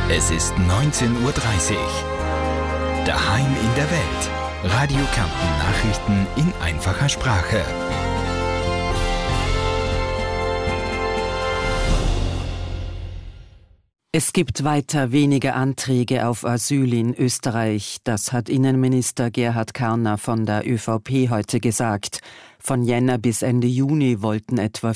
Es ist 19:30 Uhr. Daheim in der Welt. Radio Kärnten Nachrichten in einfacher Sprache. Es gibt weiter weniger Anträge auf Asyl in Österreich. Das hat Innenminister Gerhard Karner von der ÖVP heute gesagt. Von Jänner bis Ende Juni wollten etwa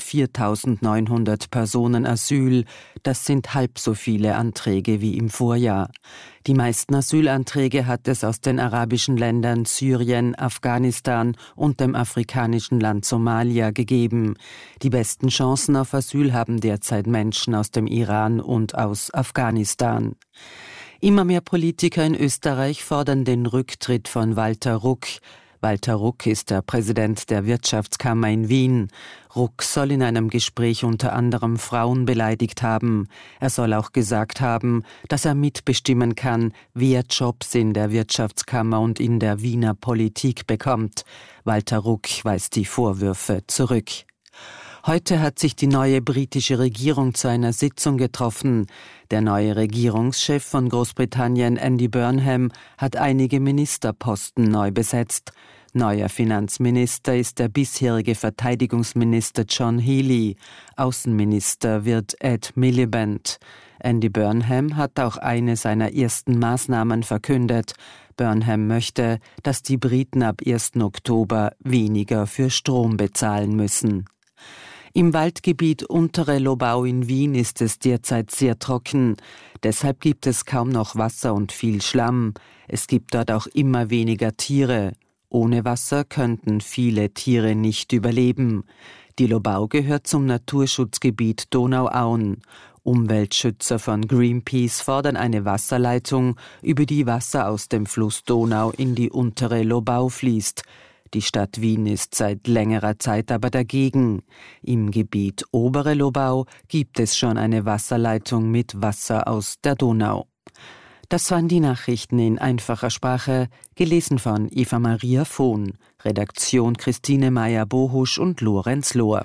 4.900 Personen Asyl. Das sind halb so viele Anträge wie im Vorjahr. Die meisten Asylanträge hat es aus den arabischen Ländern Syrien, Afghanistan und dem afrikanischen Land Somalia gegeben. Die besten Chancen auf Asyl haben derzeit Menschen aus dem Iran und aus Afghanistan. Immer mehr Politiker in Österreich fordern den Rücktritt von Walter Ruck. Walter Ruck ist der Präsident der Wirtschaftskammer in Wien. Ruck soll in einem Gespräch unter anderem Frauen beleidigt haben. Er soll auch gesagt haben, dass er mitbestimmen kann, wer Jobs in der Wirtschaftskammer und in der Wiener Politik bekommt. Walter Ruck weist die Vorwürfe zurück. Heute hat sich die neue britische Regierung zu einer Sitzung getroffen. Der neue Regierungschef von Großbritannien, Andy Burnham, hat einige Ministerposten neu besetzt. Neuer Finanzminister ist der bisherige Verteidigungsminister John Healey. Außenminister wird Ed Miliband. Andy Burnham hat auch eine seiner ersten Maßnahmen verkündet. Burnham möchte, dass die Briten ab 1. Oktober weniger für Strom bezahlen müssen. Im Waldgebiet Untere Lobau in Wien ist es derzeit sehr trocken. Deshalb gibt es kaum noch Wasser und viel Schlamm. Es gibt dort auch immer weniger Tiere. Ohne Wasser könnten viele Tiere nicht überleben. Die Lobau gehört zum Naturschutzgebiet Donauauen. Umweltschützer von Greenpeace fordern eine Wasserleitung, über die Wasser aus dem Fluss Donau in die Untere Lobau fließt. Die Stadt Wien ist seit längerer Zeit aber dagegen. Im Gebiet Obere Lobau gibt es schon eine Wasserleitung mit Wasser aus der Donau. Das waren die Nachrichten in einfacher Sprache, gelesen von Eva Maria Vohn, Redaktion Christine Meyer-Bohusch und Lorenz Lohr.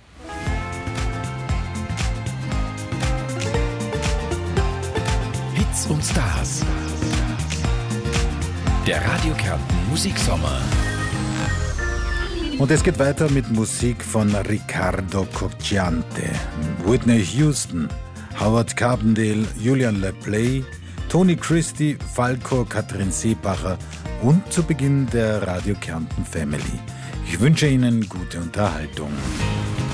Hits und Stars. Der Radio Kärnten Musiksommer. Und es geht weiter mit Musik von Riccardo Cocciante, Whitney Houston, Howard Carpendale, Julian LePlay, Tony Christie, Falco, Katrin Seebacher und zu Beginn der Radio Kärnten Family. Ich wünsche Ihnen gute Unterhaltung.